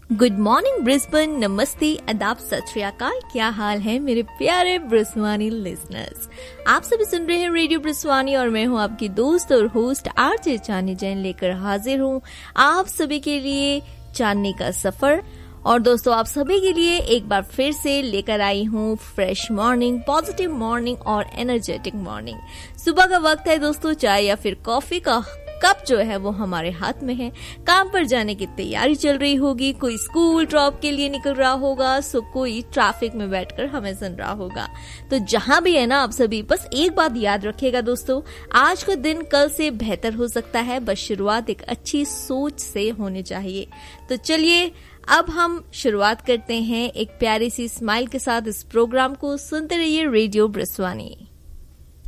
Good morning Brisbane, नमस्ते, आदाब, सत श्री अकाल। क्या हाल है मेरे प्यारे ब्रिस्वानी लिसनर्स। आप सभी सुन रहे हैं रेडियो ब्रिस्वानी और मैं हूं आपकी दोस्त और होस्ट आरजे चांदनी जैन लेकर हाजिर हूं आप सभी के लिए चांदनी का सफर। और दोस्तों, आप सभी के लिए एक बार फिर से लेकर आई हूँ फ्रेश मॉर्निंग, पॉजिटिव मॉर्निंग और एनर्जेटिक मॉर्निंग। सुबह का वक्त है दोस्तों, चाय या फिर कॉफी का कप जो है वो हमारे हाथ में है। काम पर जाने की तैयारी चल रही होगी, कोई स्कूल ड्रॉप के लिए निकल रहा होगा, सो कोई ट्रैफिक में बैठकर हमें सुन रहा होगा। तो जहां भी है ना आप सभी, बस एक बात याद रखिएगा दोस्तों, आज का दिन कल से बेहतर हो सकता है, बस शुरुआत एक अच्छी सोच से होनी चाहिए। तो चलिए अब हम शुरुआत करते हैं एक प्यारी सी स्माइल के साथ। इस प्रोग्राम को सुनते रहिए रेडियो ब्रिस्वानी।